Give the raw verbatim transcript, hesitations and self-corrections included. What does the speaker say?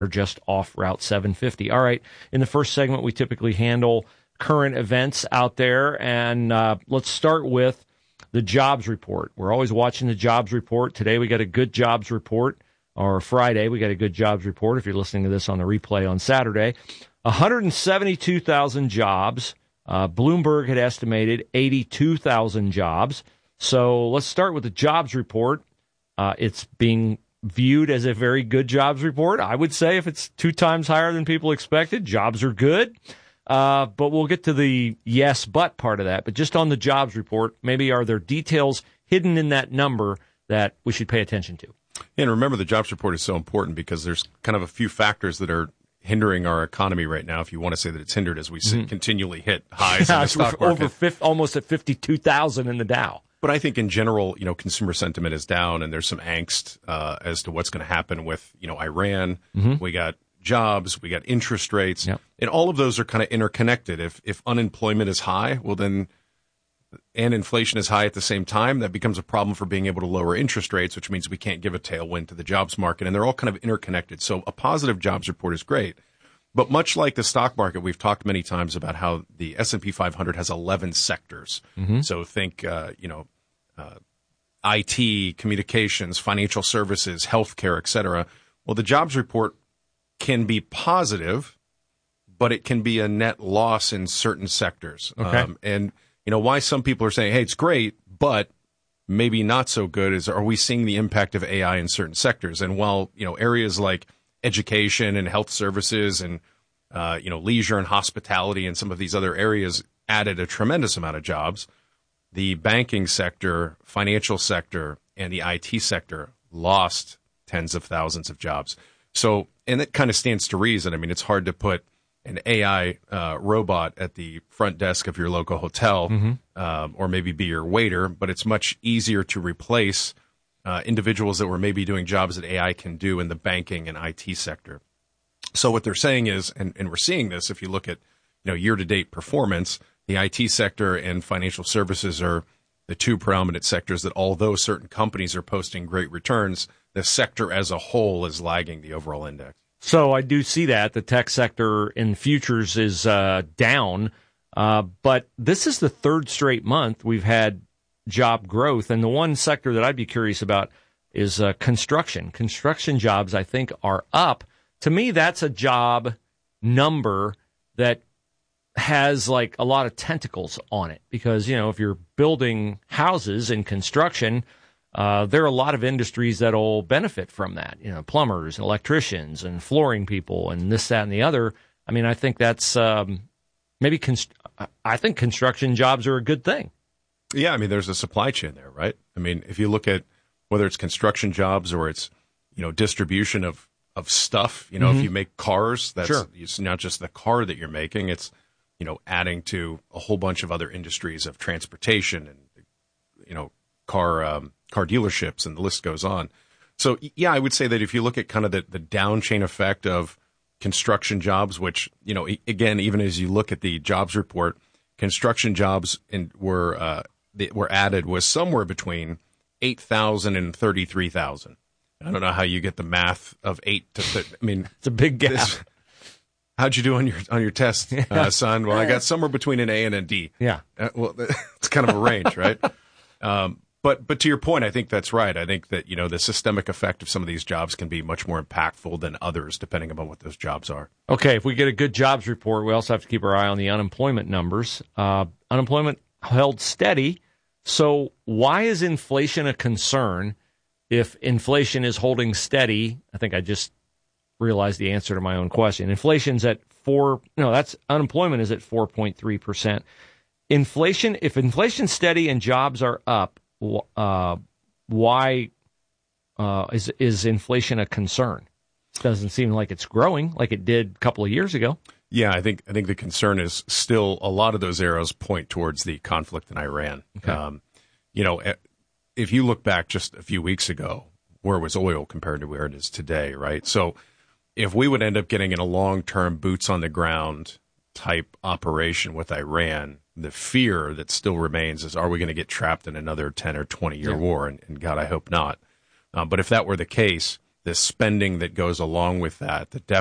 are just off Route seven fifty. All right, in the first segment, we typically handle current events out there, and uh, let's start with the jobs report. We're always watching the jobs report. Today we got a good jobs report, or Friday we got a good jobs report if you're listening to this on the replay on Saturday. one hundred seventy-two thousand jobs. Uh, Bloomberg had estimated eighty-two thousand jobs. So let's start with the jobs report. Uh, it's being viewed as a very good jobs report. I would say if it's two times higher than people expected, jobs are good. Uh, but we'll get to the yes, but part of that. But just on the jobs report, maybe are there details hidden in that number that we should pay attention to? And remember, the jobs report is so important because there's kind of a few factors that are hindering our economy right now, if you want to say that it's hindered as we mm-hmm. continually hit highs yeah, in the stock market. Over fifty, almost at fifty-two thousand in the Dow. But I think in general, you know, consumer sentiment is down, and there's some angst uh, as to what's going to happen with, you know, Iran. Mm-hmm. We got jobs, we got interest rates, yep. and all of those are kind of interconnected. If if unemployment is high, well then, and inflation is high at the same time, that becomes a problem for being able to lower interest rates, which means we can't give a tailwind to the jobs market, and they're all kind of interconnected. So a positive jobs report is great. But much like the stock market, we've talked many times about how the S and P five hundred has eleven sectors. Mm-hmm. So think, uh, you know, uh, I T, communications, financial services, healthcare, et cetera. Well, the jobs report can be positive, but it can be a net loss in certain sectors. Okay. Um, and, you know, why some people are saying, hey, it's great, but maybe not so good is, are we seeing the impact of A I in certain sectors? And while, you know, areas like education and health services and, uh, you know, leisure and hospitality and some of these other areas added a tremendous amount of jobs, the banking sector, financial sector, and the I T sector lost tens of thousands of jobs. So, and it kind of stands to reason. I mean, it's hard to put an A I uh, robot at the front desk of your local hotel, mm-hmm. um, or maybe be your waiter, but it's much easier to replace uh, individuals that were maybe doing jobs that A I can do in the banking and I T sector. So what they're saying is, and, and we're seeing this if you look at, you know, year-to-date performance, the I T sector and financial services are the two predominant sectors that, although certain companies are posting great returns, the sector as a whole is lagging the overall index. So I do see that the tech sector in futures is uh, down, uh, but this is the third straight month we've had job growth. And the one sector that I'd be curious about is uh, construction. Construction jobs, I think, are up. To me, that's a job number that has like a lot of tentacles on it because, you know, if you're building houses in construction, uh, there are a lot of industries that'll benefit from that. You know, plumbers, electricians, and flooring people, and this, that, and the other. I mean, I think that's um, maybe. Const- I think construction jobs are a good thing. Yeah, I mean, there's a supply chain there, right? I mean, if you look at whether it's construction jobs or it's, you know, distribution of of stuff. You know, mm-hmm. if you make cars, that's sure. It's not just the car that you're making. It's, you know, adding to a whole bunch of other industries of transportation and, you know, car um, car dealerships, and the list goes on. So, yeah, I would say that if you look at kind of the, the down chain effect of construction jobs, which, you know, again, even as you look at the jobs report, construction jobs in, were uh, that were added was somewhere between eight thousand and thirty-three thousand. I don't know how you get the math of eight to. Th- I mean, it's a big gap. This, how'd you do on your on your test, yeah. uh, son? Well, I got somewhere between an A and a D. Yeah. Uh, well, it's kind of a range, right? Um, but but to your point, I think that's right. I think that, you know, the systemic effect of some of these jobs can be much more impactful than others, depending upon what those jobs are. Okay, if we get a good jobs report, we also have to keep our eye on the unemployment numbers. Uh, unemployment held steady. So why is inflation a concern? If inflation is holding steady, I think I just realized the answer to my own question. Inflation's at four. No, that's unemployment is at four point three percent. Inflation, if inflation's steady and jobs are up, uh, why uh, is is inflation a concern? Doesn't seem like it's growing like it did a couple of years ago. Yeah, I think I think the concern is still a lot of those arrows point towards the conflict in Iran. Okay. Um, you know. If you look back just a few weeks ago, where was oil compared to where it is today, right? So if we would end up getting in a long-term boots-on-the-ground type operation with Iran, the fear that still remains is, are we going to get trapped in another ten or twenty-year yeah. war? And, and God, I hope not. Um, but if that were the case, the spending that goes along with that, the